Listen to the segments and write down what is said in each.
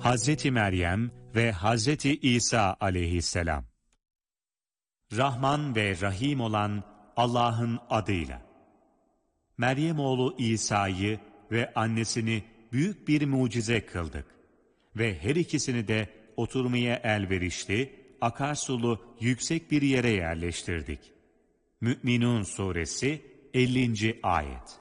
Hazreti Meryem ve Hazreti İsa aleyhisselam. Rahman ve Rahim olan Allah'ın adıyla. Meryem oğlu İsa'yı ve annesini büyük bir mucize kıldık. Ve her ikisini de oturmaya elverişli, akarsulu yüksek bir yere yerleştirdik. Mü'minun Suresi 50. Ayet.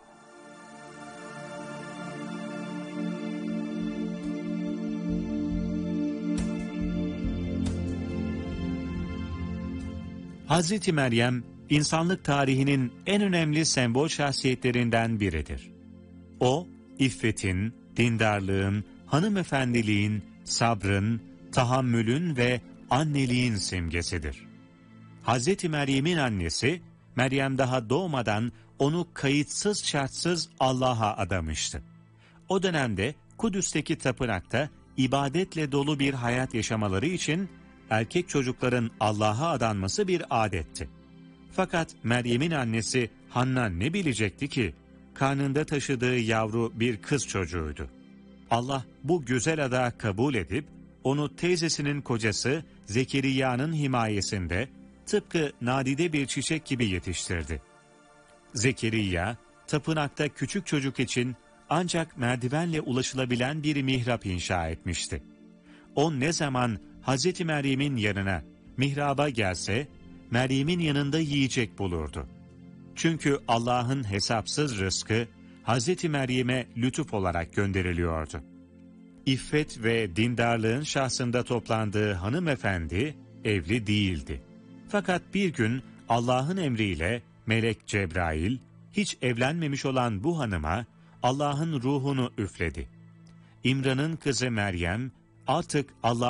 Hazreti Meryem, insanlık tarihinin en önemli sembol şahsiyetlerinden biridir. O, iffetin, dindarlığın, hanımefendiliğin, sabrın, tahammülün ve anneliğin simgesidir. Hazreti Meryem'in annesi, Meryem daha doğmadan onu kayıtsız şartsız Allah'a adamıştı. O dönemde Kudüs'teki tapınakta ibadetle dolu bir hayat yaşamaları için erkek çocukların Allah'a adanması bir adetti. Fakat Meryem'in annesi Hanna ne bilecekti ki, karnında taşıdığı yavru bir kız çocuğuydu. Allah bu güzel adağı kabul edip, onu teyzesinin kocası Zekeriya'nın himayesinde, tıpkı nadide bir çiçek gibi yetiştirdi. Zekeriya, tapınakta küçük çocuk için ancak merdivenle ulaşılabilen bir mihrap inşa etmişti. O ne zaman Hazreti Meryem'in yanına, mihraba gelse, Meryem'in yanında yiyecek bulurdu. Çünkü Allah'ın hesapsız rızkı, Hazreti Meryem'e lütuf olarak gönderiliyordu. İffet ve dindarlığın şahsında toplandığı hanımefendi, evli değildi. Fakat bir gün Allah'ın emriyle Melek Cebrail, hiç evlenmemiş olan bu hanıma Allah'ın ruhunu üfledi. İmran'ın kızı Meryem, artık Allah